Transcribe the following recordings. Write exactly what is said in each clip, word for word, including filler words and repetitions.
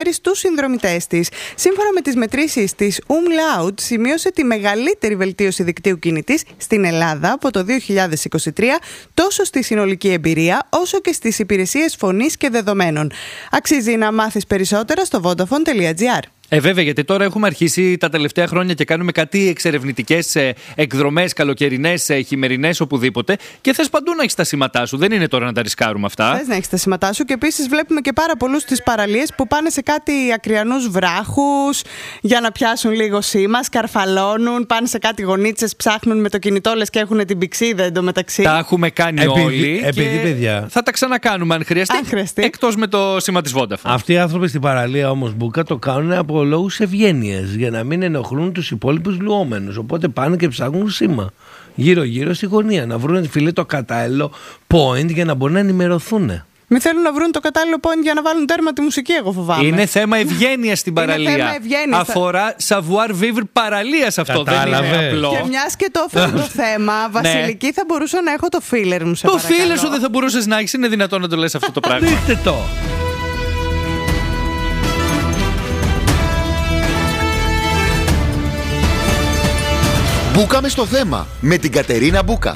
προσφέρει στους συνδρομητές της. Σύμφωνα με τις μετρήσεις της Umlaut, σημείωσε τη μεγαλύτερη βελτίωση δικτύου κινητής στην Ελλάδα από το δύο χιλιάδες είκοσι τρία, τόσο στη συνολική εμπειρία όσο και στις υπηρεσίες φωνής και δεδομένων. Αξίζει να μάθεις περισσότερα στο vodafone τελεία gr. Ε, βέβαια, γιατί τώρα έχουμε αρχίσει τα τελευταία χρόνια και κάνουμε κάτι εξερευνητικές ε, εκδρομές, καλοκαιρινές, ε, χειμερινές, οπουδήποτε. Και θες παντού να έχεις τα σήματά σου. Δεν είναι τώρα να τα ρισκάρουμε αυτά. Θες να έχεις τα σήματά σου. Και επίσης βλέπουμε και πάρα πολλούς στις παραλίες που πάνε σε κάτι ακριανούς βράχους για να πιάσουν λίγο σήμα, σκαρφαλώνουν, πάνε σε κάτι γωνίτσες, ψάχνουν με το κινητό, λες και έχουν την πηξίδα εντωμεταξύ. Τα έχουμε κάνει επειδή, όλοι. Επειδή, και παιδιά. Θα τα ξανακάνουμε αν χρειαστεί. Αν χρειαστεί. Εκτός με το σήμα της Vodafone. Αυτοί οι άνθρωποι στην παραλία όμως, Μπούκα, το κάνουν από λόγους ευγένειας, για να μην ενοχλούν τους υπόλοιπους λουόμενους. Οπότε πάνε και ψάχνουν σήμα γύρω-γύρω στη γωνία, να βρουν, φίλε, το κατάλληλο point για να μπορούν να ενημερωθούν. Μην θέλουν να βρουν το κατάλληλο point για να βάλουν τέρμα τη μουσική, εγώ φοβάμαι. Είναι θέμα ευγένειας στην παραλία. Είναι θέμα ευγένειας. Αφορά savoir vivre παραλίας αυτό. Κατάλαβε. Δεν είναι απλό. Και μιας και το έφερα το θέμα, Βασιλική, θα μπορούσα να έχω το φίλερ μου, σε Το παρακαλώ. φίλερ σου δεν θα μπορούσες να έχεις. Είναι δυνατόν να το λες αυτό το πράγμα. Δείχτε το. Μπούκαμε στο θέμα με την Κατερίνα Μπούκα.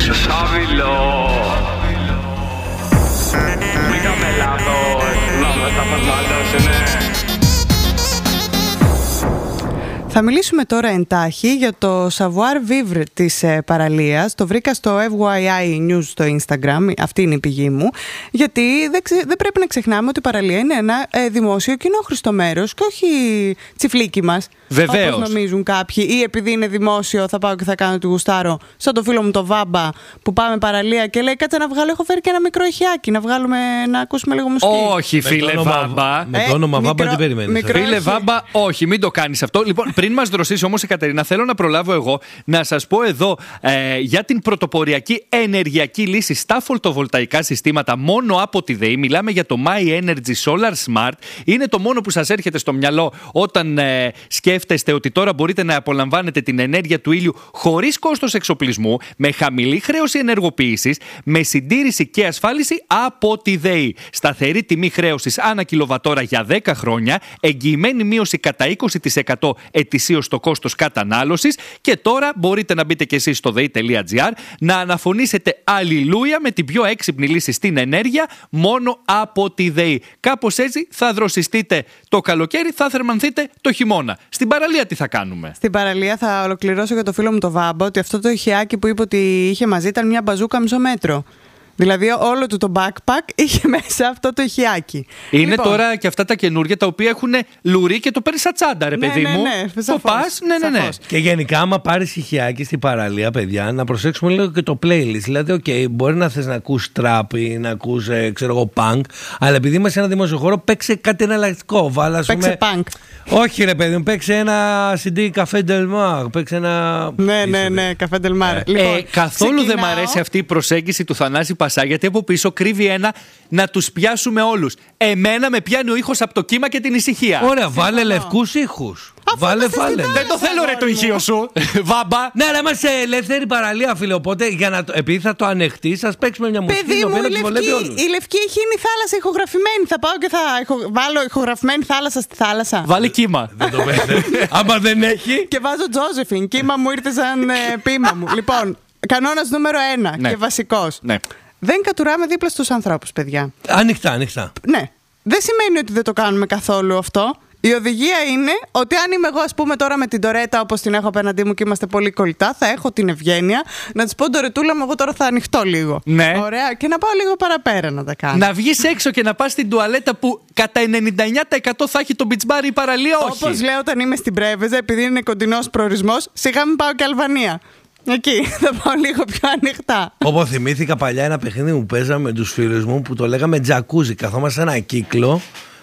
Θα μιλήσουμε τώρα εντάχει για το savoir vivre της ε, παραλίας. Το βρήκα στο εφ γουάι άι News στο Instagram, αυτή είναι η πηγή μου. Γιατί δεν, ξε, δεν πρέπει να ξεχνάμε ότι η παραλία είναι ένα ε, δημόσιο κοινόχρηστο μέρος και όχι τσιφλίκι μας. Βεβαίως. Όπως νομίζουν κάποιοι. Ή επειδή είναι δημόσιο θα πάω και θα κάνω τη γουστάρω. Σαν το φίλο μου το Βάμπα που πάμε παραλία και λέει κάτσε να βγάλω, έχω φέρει και ένα μικρό ηχιάκι να βγάλουμε, να ακούσουμε λίγο μουσική. Όχι, φίλε Βάμπα. Με το όνομα Ε, Βάμπα μικρό- τι περιμένεις. μικρό- Φίλε όχι. Βάμπα, όχι, μην το κάνεις αυτό. Λοιπόν, πριν μας δροσίσει όμως η Κατερίνα, θέλω να προλάβω εγώ να σας πω εδώ ε, για την πρωτοποριακή ενεργειακή λύση στα φωτοβολταϊκά συστήματα μόνο από τη ΔΕΗ. Μιλάμε για το My Energy Solar Smart. Είναι το μόνο που σας έρχεται στο μυαλό όταν ε, σκέφτεστε ότι τώρα μπορείτε να απολαμβάνετε την ενέργεια του ήλιου χωρίς κόστος εξοπλισμού, με χαμηλή χρέωση ενεργοποίησης, με συντήρηση και ασφάλιση από τη ΔΕΗ. Σταθερή τιμή χρέωσης ανά κιλοβατόρα για δέκα χρόνια, εγγυημένη μείωση κατά είκοσι τοις εκατό ετησίως στο κόστος κατανάλωσης. Και τώρα μπορείτε να μπείτε και εσείς στο δέη τελεία τζι άρ να αναφωνήσετε αλληλούια με την πιο έξυπνη λύση στην ενέργεια μόνο από τη ΔΕΗ. Κάπως έτσι θα δροσιστείτε το καλοκαίρι, θα θερμανθείτε το χειμώνα. Στην παραλία τι θα κάνουμε? Στην παραλία θα ολοκληρώσω για το φίλο μου το Βάμπα ότι αυτό το ηχιάκι που είπε ότι είχε μαζί ήταν μια μπαζούκα μισό μέτρο. Δηλαδή όλο του το backpack είχε μέσα αυτό το ηχιάκι. Είναι Λοιπόν, τώρα και αυτά τα καινούργια τα οποία έχουν λουρί και το παίρνει σαν τσάντα, ρε Ναι, παιδί ναι, μου. ναι, το σαφώς, πας, ναι, ναι, ναι. σαφώς. Και γενικά, άμα πάρεις ηχιάκι στην παραλία, παιδιά, να προσέξουμε λίγο και το playlist. Δηλαδή, OK, μπορεί να θες να ακούς trap ή να ακούς, ε, ξέρω εγώ, punk, αλλά επειδή είμαστε σε ένα δημόσιο χώρο, παίξε κάτι εναλλακτικό. Βάλε, ας Παίξε πούμε. punk. Όχι, ρε παιδί μου, παίξε ένα σι ντι Café Del Mar. Παίξε ένα. Ναι, ναι, ναι, καφέ Ντελμάρ. Ε, καθόλου δεν μ' αρέσει αυτή η προσέγγιση του Θανάση Πασά, γιατί από πίσω κρύβει ένα να τους πιάσουμε όλους. Εμένα με πιάνει ο ήχος από το κύμα και την ησυχία. Ωραία, βάλε λευκούς ήχους. Βάλε, βάλε. Δεν το θέλω, ρε, το ηχείο σου. Βάμπα. Ναι, αλλά είμαστε σε ελεύθερη παραλία, φίλε. Οπότε, για να το, επειδή θα το ανεχτεί, σας παίξουμε μια μουσική Παιδί η μου, οποία η να τους βολεύει λευκή, όλους. η λευκή έχει είναι η θάλασσα ηχογραφημένη. Θα πάω και θα ηχο- βάλω ηχογραφημένη θάλασσα στη θάλασσα. Βάλε κύμα. Δεν το πέστε. Άμα δεν έχει. Και βάζω Τζόζεφιν. Κύμα μου ήρθε σαν ε, ποίημα μου. Λοιπόν, κανόνας νούμερο ένα Ναι. και βασικός. Ναι. Δεν κατουράμε δίπλα στους ανθρώπους, παιδιά. Ανοιχτά, ανοιχτά. Ναι. Δεν σημαίνει ότι δεν το κάνουμε καθόλου αυτό. Η οδηγία είναι ότι αν είμαι εγώ, ας πούμε, τώρα με την Τορέτα όπως την έχω απέναντί μου και είμαστε πολύ κολλητά, θα έχω την ευγένεια να της πω Τορετούλα μου, εγώ τώρα θα ανοιχτώ λίγο. Ναι. Ωραία. Και να πάω λίγο παραπέρα να τα κάνω. Να βγεις έξω και να πας στην τουαλέτα που κατά ενενήντα εννιά τοις εκατό θα έχει το beach bar ή παραλία, όχι. Όπως λέω όταν είμαι στην Πρέβεζα, επειδή είναι κοντινός προορισμός, σιγά μην πάω και Αλβανία. Εκεί θα πάω λίγο πιο ανοιχτά. Όπως θυμήθηκα παλιά ένα παιχνίδι που παίζαμε με τους φίλους μου που το λέγαμε τζακούζι. Καθόμαστε σε ένα κύκλο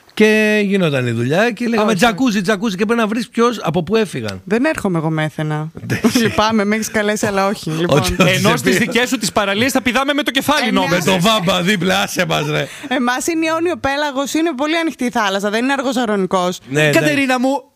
και γινόταν η δουλειά και λέγαμε Όχι. τζακούζι, τζακούζι και πρέπει να βρεις ποιος από πού έφυγαν. Δεν έρχομαι εγώ μέθαινα. Λυπάμαι, με έχεις καλέσει, αλλά όχι. Λοιπόν, Όχι. Ενώ στις δικές σου τις παραλίες θα πηδάμε με το κεφάλι, Ε, νόμιζα. Με το βάμπα δίπλα, άσε μας ρε. εμάς είναι Ιόνιο Πέλαγος, είναι πολύ ανοιχτή η θάλασσα, δεν είναι Αργοσαρονικός. Ναι, Κατερίνα μου,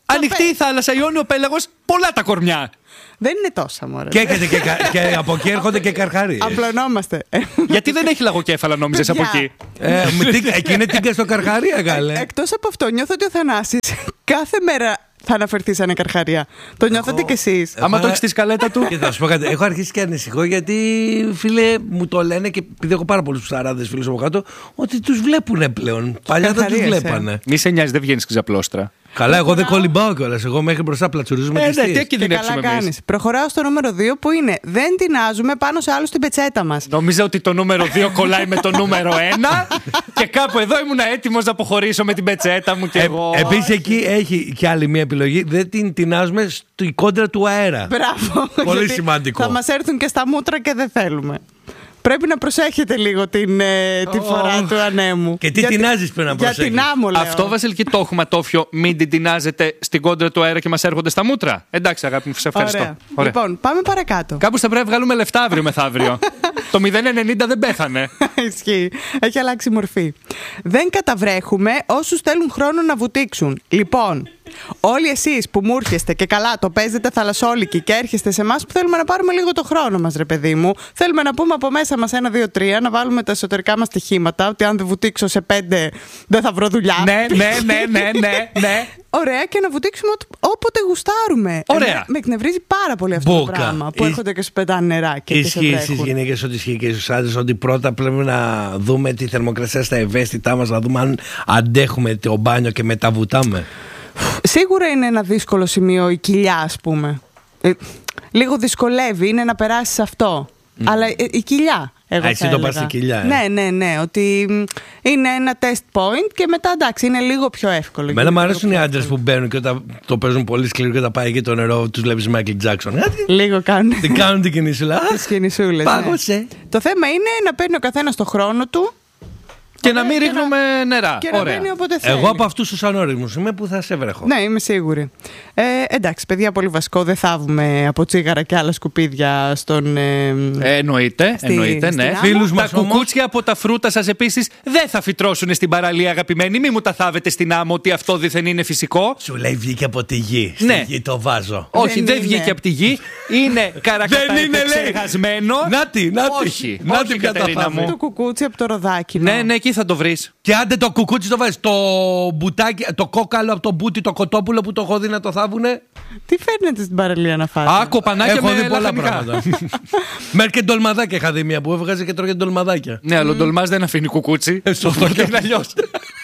Ανοιχτή η θάλασσα, Ιόνιο Πέλαγος, πολλά τα κορμιά. Δεν είναι τόσα, μωρέ. Και, έχετε και, κα- και από εκεί έρχονται και καρχαρίες. Απλωνόμαστε. Γιατί δεν έχει λαγοκέφαλα, νόμιζες από Παιδιά. εκεί. Ε, με τι- εκεί είναι τίγκα στο καρχαρία, καλέ. Εκτός από αυτό, νιώθω ότι ο Θανάσης κάθε μέρα θα αναφερθεί σαν καρχαρία. Το νιώθετε κι εσείς. Άμα το έχεις στη σκαλέτα του. Και θα σου πω κάτι, έχω αρχίσει και ανησυχώ γιατί, φίλε, μου το λένε και επειδή έχω πάρα πολλούς ψαράδες φίλους από κάτω, ότι τους βλέπουνε πλέον. Παλιά δεν τους Καρχαρίες, ε. βλέπανε. Μη σε νοιάζει, δεν βγαίνεις ξαπλώστρα. Καλά, εγώ δεν κολυμπάω κιόλας. Εγώ μέχρι μπροστά πλατσουρίζουμε Ε, τις ναι, τι θείες. Και καλά κινδυνεύσουμε εμείς. κάνεις. Προχωράω στο νούμερο δύο που είναι δεν τεινάζουμε πάνω σε άλλους την πετσέτα μας. Νόμιζα ότι το νούμερο δύο κολλάει με το νούμερο ένα και κάπου εδώ ήμουν έτοιμος να αποχωρήσω με την πετσέτα μου και Ε, εγώ. Επίσης εκεί έχει και άλλη μια επιλογή. Δεν την τεινάζουμε στη κόντρα του αέρα. Μπράβο. Πολύ γιατί σημαντικό. Θα μας έρθουν και στα μούτρα και δεν θέλουμε. Πρέπει να προσέχετε λίγο την, ε, τη φορά του ανέμου. Και τι Για τη- τεινάζεις πρέπει να Για προσέχεις. την άμμο, λέω. Αυτό, Βασιλική, το έχουμε τόφιο. Μην την τεινάζετε στην κόντρα του αέρα και μας έρχονται στα μούτρα. Εντάξει, αγάπη μου, σε ευχαριστώ. Ωραία. Ωραία. Λοιπόν, πάμε παρακάτω. Κάπου θα πρέπει να βγάλουμε λεφτά αύριο μεθαύριο. Το μηδέν ενενήντα δεν πέθανε. Ισχύει. Έχει αλλάξει μορφή. Δεν καταβρέχουμε όσους θέλουν χρόνο να βουτήξουν. Λοιπόν, όλοι εσείς που μου έρχεστε και καλά το παίζετε θαλασσόλικοι και έρχεστε σε εμάς που θέλουμε να πάρουμε λίγο το χρόνο μας, ρε παιδί μου. Θέλουμε να πούμε από μέσα μας ένα, δύο, τρία, να βάλουμε τα εσωτερικά μας στοιχήματα, ότι αν δεν βουτήξω σε πέντε δεν θα βρω δουλειά. ναι, ναι, ναι, ναι, ναι, ναι. Ωραία, και να βουτήξουμε ό- όποτε γουστάρουμε. Ωραία. Εμένα με εκνευρίζει πάρα πολύ αυτό Μπούκα. το πράγμα που Εις- έρχονται και σου πετάνε νεράκι. και σε Ισχύει στις βρέχουν. γυναίκες ότι ισχύει και στους άντρες ότι πρώτα πρέπει να δούμε τη θερμοκρασία στα ευαίσθητά μας, να δούμε αν αντέχουμε το μπάνιο και μετά βουτάμε. Σίγουρα είναι ένα δύσκολο σημείο η κοιλιά, ας πούμε. Ε, λίγο δυσκολεύει, είναι να περάσεις αυτό. Αλλά ε, η κοιλιά, εγώ Α, εσύ θα το έλεγα. πας στη κοιλιά, ε. Ναι, ναι, ναι. Ότι μ, είναι ένα test point και μετά εντάξει, είναι λίγο πιο εύκολο. Εμένα μου αρέσουν οι άντρες που μπαίνουν και όταν το παίζουν πολύ σκληρό και όταν πάει εκεί το νερό, τους βλέπεις Michael Jackson. Λίγο κάνουν Τι κάνουν την κινήσουλα. τις κινησούλες. Πάγωσε. Ναι. Το θέμα είναι να παίρνει ο καθένας το χρόνο του Και να μην και ρίχνουμε νερά. και να Ωραία. μπαίνει όποτε θέλει. Εγώ από αυτούς τους ανώριμους είμαι που θα σε βρέχω. Ναι, είμαι σίγουρη. Ε, εντάξει, παιδιά, πολύ βασικό. Δεν θάβουμε από τσίγαρα και άλλα σκουπίδια στον. Ε, Ε, εννοείται, Στη- εννοείται, στην ναι. άμμο. Φίλους Τα μας όμως- κουκούτσια από τα φρούτα σας επίσης δεν θα φυτρώσουν στην παραλία, αγαπημένοι. Μην μου τα θάβετε στην άμμο ότι αυτό δίθεν είναι φυσικό. Σου λέει βγήκε από τη γη. Στη Ναι. γη το βάζω. Όχι, Δεν δεν είναι. βγήκε από τη γη. Είναι καρακατά Δεν είναι, λέει. επεξεργασμένο. Νάτι, νάτι. Όχι, Νάτι όχι, ποια τα Κατερίνα θάβει. μου. το κουκούτσι από το ροδάκινο. Ναι, ναι, εκεί θα το βρεις. Και άντε το κουκούτσι το βάζεις. Το μπουτάκι, το κόκαλο από το μπούτι, το κοτόπουλο που το έχω δει να το θάβουνε. Τι φέρνετε στην παραλία να φάτε. Α, κοπανάκια Έχω με δει πολλά λαχανικά. πράγματα. Μέχρι και ντολμαδάκια είχα δει μια που έβγαζε και τρώγε ντολμαδάκια. Ναι, αλλά ο ντολμάς δεν αφήνει κουκούτσι. Ε, σωστό. Και είναι αλλιώς.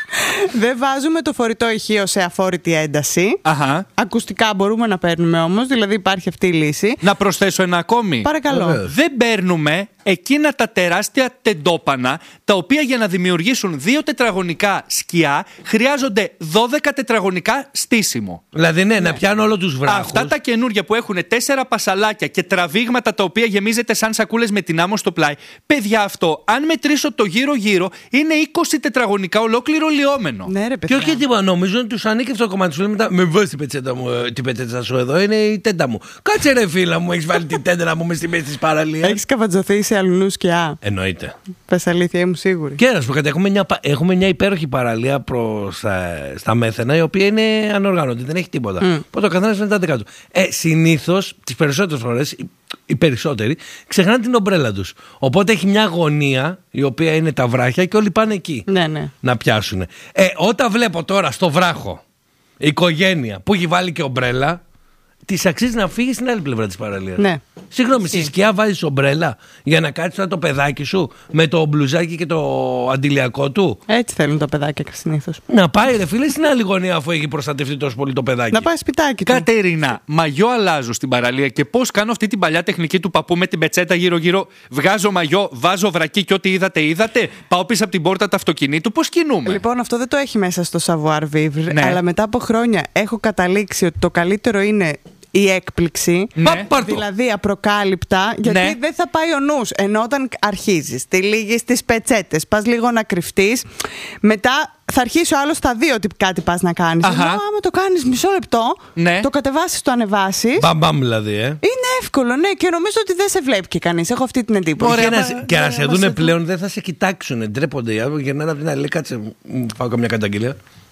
Δεν βάζουμε το φορητό ηχείο σε αφόρητη ένταση. Αχα. Ακουστικά μπορούμε να παίρνουμε όμως, δηλαδή υπάρχει αυτή η λύση. Να προσθέσω ένα ακόμη. Παρακαλώ. Βεβαίως. Δεν παίρνουμε εκείνα τα τεράστια τεντόπανα, τα οποία για να δημιουργήσουν δύο τετραγωνικά σκιά χρειάζονται δώδεκα τετραγωνικά στήσιμο. Δηλαδή, ναι, να πιάνω όλο τους βράχους. Αυτά τα καινούργια που έχουν τέσσερα πασαλάκια και τραβήγματα τα οποία γεμίζετε σαν σακούλες με την άμμο στο πλάι. Παιδιά, αυτό, αν μετρήσω το γύρω-γύρω, είναι είκοσι τετραγωνικά ολόκληρο λιόμενο. Ναι, ρε Και παιδιά. όχι τίποτα, νομίζω ότι τους ανήκει αυτό το κομμάτι. Σου λέει μετά, με βάζει την πετσέτα μου, ε, την πετσέτα σου εδώ, είναι η τέντα μου. Κάτσε ρε φίλα μου, έχεις βάλει την τέντα μου μες στη μέση της παραλίας. Έχεις καβατζωθεί σε αλλού σκιά. Εννοείται. Πες αλήθεια, είμαι σίγουρη. Και να σου πω κάτι, έχουμε μια, πα- έχουμε μια υπέροχη παραλία προς, ε, στα Μέθαινα, η οποία είναι ανοργάνωτη, δεν έχει τίποτα. Mm. Οπότε ο καθένας είναι τα δικά του. Ε, συνήθως, τις περισσότερες φορές, οι, οι περισσότεροι, ξεχνάνε την ομπρέλα τους. Οπότε έχει μια γωνία, η οποία είναι τα βράχια και όλοι πάνε εκεί Ναι, ναι. να πιάσουν. Ε, όταν βλέπω τώρα στο βράχο οικογένεια που έχει βάλει και ομπρέλα, τη αξίζει να φύγει στην άλλη πλευρά της παραλίας. Ναι. Συγγνώμη, στη σκιά βάζεις ομπρέλα για να κάτσεις σαν το παιδάκι σου με το μπλουζάκι και το αντιλιακό του. Έτσι θέλουν τα παιδάκια συνήθως. Να πάει ρε φίλε στην άλλη γωνία αφού έχει προστατευτεί τόσο πολύ το παιδάκι. Να πάει σπιτάκι του. Κατερίνα, μαγιό αλλάζω στην παραλία και πώς κάνω αυτή την παλιά τεχνική του παππού με την πετσέτα γύρω-γύρω. Βγάζω μαγιό, βάζω βρακί και ό,τι είδατε, είδατε. Πάω πίσω από την πόρτα του αυτοκινήτου. Πώς κινούμε. Λοιπόν, αυτό δεν το έχει μέσα στο savoir vivre, Ναι. αλλά μετά από χρόνια έχω καταλήξει ότι το καλύτερο είναι η έκπληξη. Ναι. Πα, πάρ' το. Δηλαδή απροκάλυπτα, γιατί Ναι. δεν θα πάει ο νους. Ενώ όταν αρχίζεις, τυλίγεις τις πετσέτες, πας λίγο να κρυφτείς, μετά θα αρχίσει ο άλλος στα δύο ότι κάτι πας να κάνεις. Αχα. Ενώ άμα το κάνεις μισό λεπτό, Ναι. το κατεβάσεις, το ανεβάσεις, Μπαμπαμ δηλαδή, ε. είναι εύκολο, ναι, και νομίζω ότι δεν σε βλέπει και κανείς. Έχω αυτή την εντύπωση. Ωραία, και, να, μα- σε- και να ναι, σε μα δούνε σε πλέον δεν θα σε κοιτάξουν. Ντρέπονται οι άνθρωποι. Γυρνάνε από την άλλη. Λέει, κάτσε, μου φάω καμιά καταγγελία.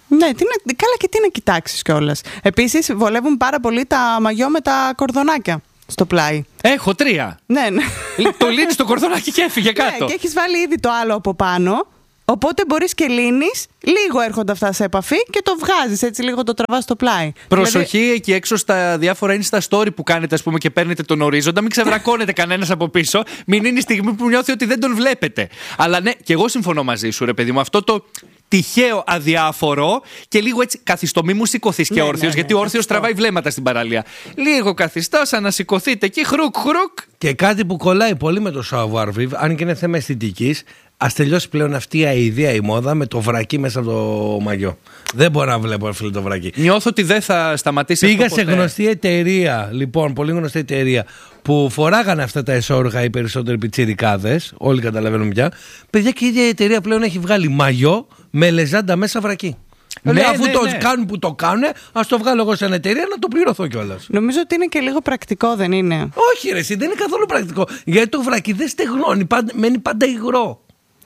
Ναι, τι να, καλά και τι να κοιτάξεις κιόλας. Επίσης, βολεύουν πάρα πολύ τα μαγιό με τα κορδονάκια στο πλάι. Έχω τρία. Ναι, ναι. Το λύνεις το κορδονάκι και έφυγε κάτω. Ναι, και έχεις βάλει ήδη το άλλο από πάνω. Οπότε μπορείς και λύνεις, λίγο έρχονται αυτά σε επαφή και το βγάζεις έτσι, λίγο το τραβάς στο πλάι. Προσοχή δηλαδή... εκεί έξω στα διάφορα Insta story που κάνετε, ας πούμε, και παίρνετε τον ορίζοντα. Μην ξεβρακώνετε κανένας από πίσω. Μην είναι η στιγμή που νιώθει ότι δεν τον βλέπετε. Αλλά ναι, και εγώ συμφωνώ μαζί σου, ρε παιδί μου. Αυτό το τυχαίο αδιάφορο και λίγο έτσι καθιστό. Μη μου σηκωθείς και ναι, όρθιος, ναι, ναι, γιατί ο όρθιος τραβάει βλέμματα στην παραλία. Λίγο καθιστό, σαν να σηκωθείτε εκεί, χρουκ, χρουκ. Και κάτι που κολλάει πολύ με το savoir vivre, αν και είναι θέμα αισθητικής, ας τελειώσει πλέον αυτή η αηδία η μόδα με το βρακί μέσα από το μαγιό. Δεν μπορώ να βλέπω φίλε το βρακί. Νιώθω ότι δεν θα σταματήσει. Πήγα αυτό σε ποτέ. γνωστή εταιρεία, λοιπόν, πολύ γνωστή εταιρεία, που φοράγανε αυτά τα εσώρουχα οι περισσότεροι πιτσιρικάδες, όλοι καταλαβαίνουν πια. Παιδιά, και η ίδια η εταιρεία πλέον έχει βγάλει μαγιό με λεζάντα μέσα βρακί. Ναι, Λέει, αφού ναι, το ναι. κάνουν που το κάνουν, ας το βγάλω εγώ σε εταιρεία να το πληρωθώ κιόλας. Νομίζω ότι είναι και λίγο πρακτικό, δεν είναι? Όχι, ρε, εσύ, δεν είναι καθόλου πρακτικό. Γιατί το βρακί δεν στεγνώνει, πάντα, μένει πάντα υγρό.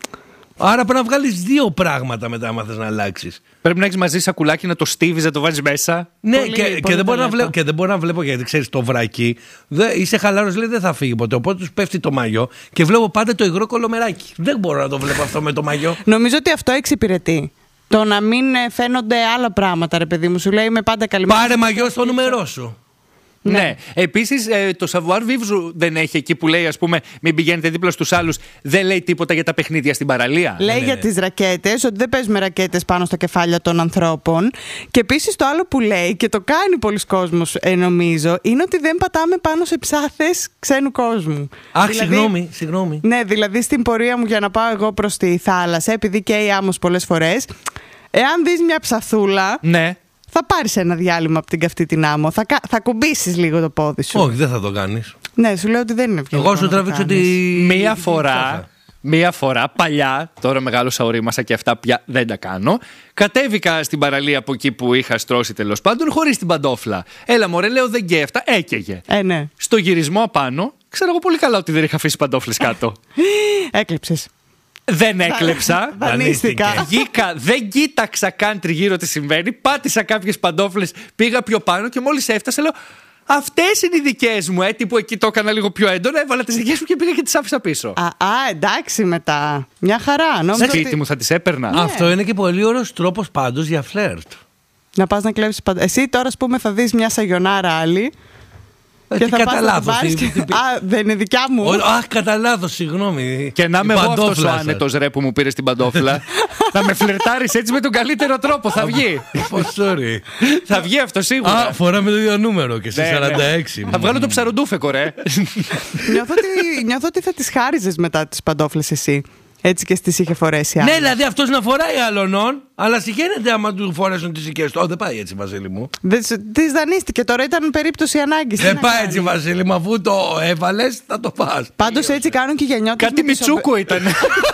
Άρα πρέπει να βγάλεις δύο πράγματα μετά, άμα θες να αλλάξεις. Πρέπει να έχεις μαζί σακουλάκι να το στίβεις, να το βάζεις μέσα. Ναι, Πολύ, και, πολύ και, δεν μπορώ να ταλέπα. βλέπω, και δεν μπορώ να βλέπω γιατί ξέρεις το βρακί. Δε, είσαι χαλάρος, λέει δεν θα φύγει ποτέ. Οπότε τους πέφτει το μαγιό και βλέπω πάντα το υγρό κολομεράκι. Δεν μπορώ να το βλέπω αυτό με το μαγιό. Νομίζω ότι αυτό εξυπηρετεί. Το να μην ε, φαίνονται άλλα πράγματα, ρε παιδί μου. Σου λέει είμαι πάντα καλυμμένη. Πάρε μαγιό στο νούμερό σου. Ναι. ναι. Επίσης, ε, το savoir vivre δεν έχει εκεί που λέει, ας πούμε, μην πηγαίνετε δίπλα στους άλλους. Δεν λέει τίποτα για τα παιχνίδια στην παραλία. Λέει ναι, για ναι. τις ρακέτες, ότι δεν παίζουμε ρακέτες πάνω στα κεφάλια των ανθρώπων. Και επίσης το άλλο που λέει, και το κάνει πολλοί κόσμος, ε, νομίζω, είναι ότι δεν πατάμε πάνω σε ψάθες ξένου κόσμου. Αχ, Δηλαδή- συγγνώμη, συγγνώμη. Ναι, δηλαδή στην πορεία μου για να πάω εγώ προς τη θάλασσα, επειδή καίει άμμος πολλές φορές, εάν δεις μια ψαθούλα, Ναι. θα πάρεις ένα διάλειμμα από την καυτή την άμμο. Θα, κα- θα κουμπίσεις λίγο το πόδι σου. Όχι, δεν θα το κάνεις. Ναι, σου λέω ότι δεν είναι ευγενικό. Εγώ σου να το τραβήξω τη. κάνεις. Μία τη φορά, ψάθα. μία φορά, παλιά, τώρα μεγάλωσα ορίμασα και αυτά πια δεν τα κάνω. Κατέβηκα στην παραλία από εκεί που είχα στρώσει τέλος πάντων, χωρίς την παντόφλα. Έλα μωρέ, λέω δεν γκέφτα, έκαιγε. Ε, ναι. Στο γυρισμό απάνω, ξέρω εγώ πολύ καλά ότι δεν είχα αφήσει παντόφλες κάτω. Έκλειψες. Δεν έκλεψα. Δανείστηκα. Βγήκα, δεν κοίταξα καν τριγύρω τι συμβαίνει. Πάτησα κάποιες παντόφλες, πήγα πιο πάνω και μόλις έφτασα, λέω αυτές είναι οι δικές μου. Έτσι που εκεί το έκανα λίγο πιο έντονα, έβαλα τις δικές μου και πήγα και τις άφησα πίσω. Α, α, εντάξει μετά. Μια χαρά. Νόμιζα Σπίτι ότι... μου θα τις έπαιρνα. Αυτό είναι και πολύ ωραίος τρόπος πάντως για φλερτ. Να πας να κλέψεις πάντα. Εσύ τώρα, ας πούμε, θα δεις μια σαγιονάρα άλλη. Ε, Και τι θα πας κατά να την λάθος, πάρεις τι- και- τι- Α, δεν είναι δικιά μου. Ο- Αχ, κατά λάθος, συγγνώμη. Και να είμαι Η εγώ αυτός ο παντόφλα σας. άνετος ρε που μου πήρε την παντόφλα. Να με φλερτάρεις έτσι με τον καλύτερο τρόπο. Θα βγει. Πώς, sorry. Θα βγει αυτό σίγουρα. Α, φοράμε το ίδιο νούμερο και σε Ναι, ναι. σαράντα έξι. Θα βγάλω το ψαροντούφεκο, ρε. νιώθω, ότι, νιώθω ότι θα τις χάριζες μετά τις παντόφλες εσύ. Έτσι και στις είχε φορέσει Ναι, άλλη. δηλαδή αυτός να φοράει άλλων, αλλά συγχαίρεται άμα του φορέσουν τις δικές του. Ω, δεν πάει έτσι, Βασίλη μου. Δεν σου- Τις δανείστηκε, τώρα ήταν περίπτωση ανάγκης. Τι Δεν να πάει κάνει. έτσι, Βασίλη μου, αφού το έβαλες, θα το πας. Πάντως έτσι κάνουν και οι γενιώτες. Κάτι με τις μιτσούκο ήταν.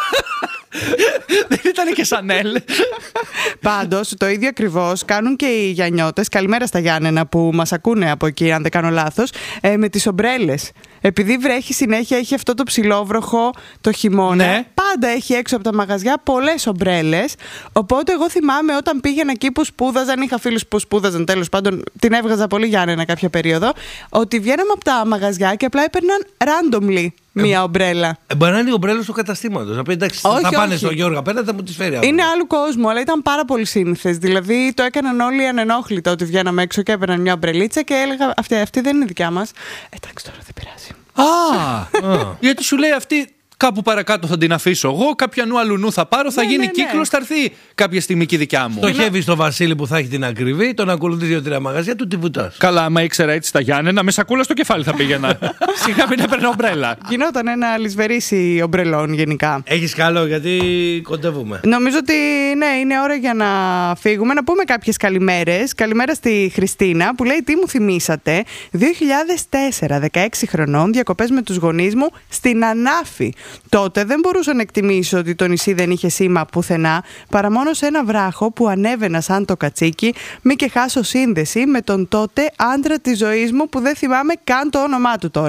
Δεν ήταν και Σανέλ. Πάντως, το ίδιο ακριβώς κάνουν και οι Γιαννιώτες. Καλημέρα στα Γιάννενα που μας ακούνε από εκεί, αν δεν κάνω λάθος. Ε, με τις ομπρέλες. Επειδή βρέχει συνέχεια, έχει αυτό το ψηλόβροχο το χειμώνα. Ναι. Πάντα έχει έξω από τα μαγαζιά πολλές ομπρέλες. Οπότε, εγώ θυμάμαι όταν πήγαινα εκεί που σπούδαζαν, είχα φίλους που σπούδαζαν τέλος πάντων, την έβγαζα πολύ Γιάννενα κάποια περίοδο, ότι βγαίναμε από τα μαγαζιά και απλά έπαιρναν randomly μία ομπρέλα. Ε, Μπορεί να είναι η ομπρέλα του καταστήματος. Να πει εντάξει, Όχι, θα πάνε όχι. στον Γιώργο απέναντι, θα μου τις φέρει. αύριο. Είναι άλλου κόσμου, αλλά ήταν πάρα πολύ σύνηθες. Δηλαδή το έκαναν όλοι ανενόχλητα ότι βγαίναμε έξω και έπαιρναν μια ομπρελίτσα και έλεγα αυτή, αυτή δεν είναι δικιά μας. Εντάξει, τώρα δεν πειράζει. Α, γιατί σου λέει αυτή κάπου παρακάτω θα την αφήσω εγώ, κάποιανού αλλού θα πάρω, θα Ναι, γίνει ναι, ναι. κύκλος, θα έρθει κάποια στιγμή και η δικιά μου. Στοχεύει στο Βασίλη που θα έχει την ακριβή, τον ακολουθεί δύο-τρία μαγαζιά, του τη βουτάς. Καλά, άμα ήξερα έτσι τα Γιάννενα, με σακούλα στο κεφάλι θα πήγαινα. Σιγά μην έπαιρνα ομπρέλα. Γινόταν ένα λησβερίσι ομπρελών γενικά. Έχεις καλό γιατί κοντεύουμε. Νομίζω ότι ναι, είναι ώρα για να φύγουμε. Να πούμε κάποιες καλημέρες. Καλημέρα στη Χριστίνα που λέει τι μου θυμήσατε. δύο χιλιάδες τέσσερα, δεκαέξι χρονών, διακοπές με τους γονείς μου στην Ανάφη. Τότε δεν μπορούσα να εκτιμήσω ότι το νησί δεν είχε σήμα πουθενά, παρά μόνο σε ένα βράχο που ανέβαινα σαν το κατσίκι, μη και χάσω σύνδεση με τον τότε άντρα της ζωής μου που δεν θυμάμαι καν το όνομά του τώρα.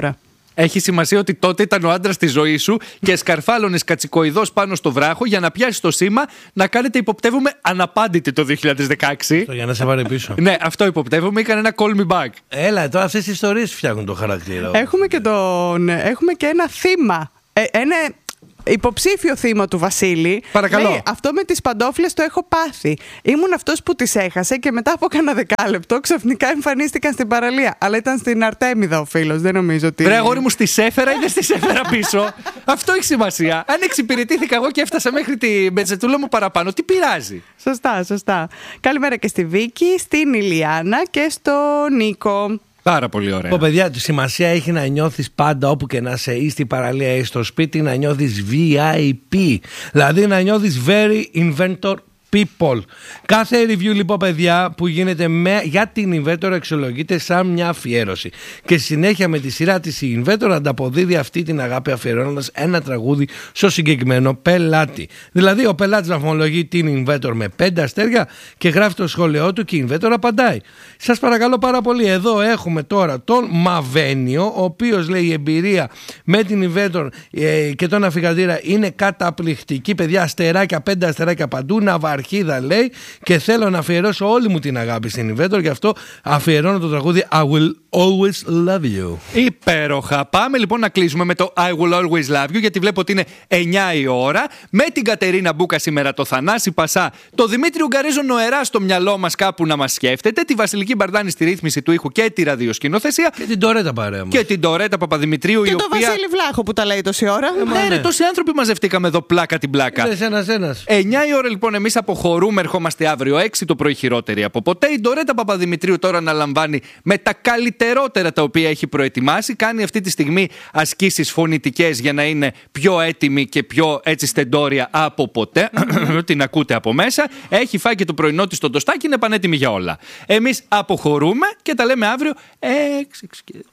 Έχει σημασία ότι τότε ήταν ο άντρας της ζωής σου και σκαρφάλωνες κατσικοειδώς πάνω στο βράχο για να πιάσεις το σήμα να κάνετε, υποπτεύομαι, αναπάντητη το δύο χιλιάδες δεκαέξι. Για να σε πάρει πίσω. Ναι, αυτό υποπτεύομαι, έκανε ένα call me back. Έλα, τώρα αυτές οι ιστορίες φτιάχνουν το χαρακτήρα. Έχουμε και, τον, έχουμε και ένα θύμα. Ε, ένα υποψήφιο θύμα του Βασίλη. Παρακαλώ. Λέει, αυτό με τις παντόφλες το έχω πάθει. Ήμουν αυτός που τις έχασε και μετά από κάνα δεκάλεπτο ξαφνικά εμφανίστηκαν στην παραλία. Αλλά ήταν στην Αρτέμιδα ο φίλος, δεν νομίζω ότι. Βρε αγόρι μου, στις έφερα ή δεν στις έφερα πίσω. Αυτό έχει σημασία. Αν εξυπηρετήθηκα εγώ και έφτασα μέχρι τη μπετζετούλα μου παραπάνω, τι πειράζει. Σωστά, σωστά. Καλημέρα και στη Βίκη, στην Ηλιάνα και στον Νίκο. Πάρα πολύ ωραία. Πω, παιδιά, τη σημασία έχει να νιώθεις πάντα όπου και να είσαι, ή στην παραλία ή στο σπίτι, να νιώθεις βι άι πι. Δηλαδή να νιώθεις very inventor people. Κάθε review λοιπόν, παιδιά, που γίνεται με, για την Inventor αξιολογείται σαν μια αφιέρωση. Και συνέχεια με τη σειρά της η Inventor ανταποδίδει αυτή την αγάπη αφιερώνοντας ένα τραγούδι στο συγκεκριμένο πελάτη. Δηλαδή ο πελάτης βαθμολογεί την Inventor με πέντε αστέρια και γράφει το σχόλιο του και η Inventor απαντάει. Σας παρακαλώ πάρα πολύ, εδώ έχουμε τώρα τον Μαβένιο, ο οποίος λέει η εμπειρία με την Inventor ε, και τον αφιγαντήρα είναι καταπληκτική, παιδιά, αστεράκια, πέντε αστεράκια παντού, ναυαρχίδα λέει, και θέλω να αφιερώσω όλη μου την αγάπη στην Inventor, γι' αυτό αφιερώνω το τραγούδι I will always love you. Υπέροχα. Πάμε λοιπόν να κλείσουμε με το I will always love you, γιατί βλέπω ότι είναι εννιά η ώρα. Με την Κατερίνα Μπούκα σήμερα, το Θανάση Πασά, το Δημήτρη Ουγγαρίζο νοερά στο μυαλό μας κάπου να μας σκέφτεται, τη Βασιλική Μπαρδάνη στη ρύθμιση του ήχου και τη ραδιοσκηνοθεσία. Και την Τορέτα παρέα μας. Και την Τορέτα Παπαδημητρίου, Και η το οποία. Βασίλη Βλάχο που τα λέει τόση ώρα. Ε, ναι, ρε, τόσοι άνθρωποι μαζευτήκαμε εδώ πλάκα την πλάκα. Ένας, ένας. εννιά η ώρα λοιπόν, εμείς αποχωρούμε, ερχόμαστε αύριο έξι το πρωί, χειρότεροι από ποτέ. Η Ντορέτα Παπαδημητρίου τώρα αναλαμβάνει με τα καλύτερότερα τα οποία έχει προετοιμάσει. Κάνει αυτή τη στιγμή ασκήσεις φωνητικές για να είναι πιο έτοιμη και πιο έτσι στεντόρια από ποτέ. Την ακούτε από μέσα. Έχει φάει και το πρωινό της το τοστάκι, είναι πανέτοιμη για όλα. Εμείς αποχωρούμε και τα λέμε αύριο έξι,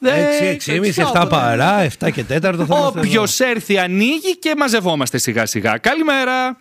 έξι, έξι, επτά παρά, επτά και τέταρτο. Όποιος έρθει ανοίγει και μαζευόμαστε σιγά σιγά. Καλημέρα.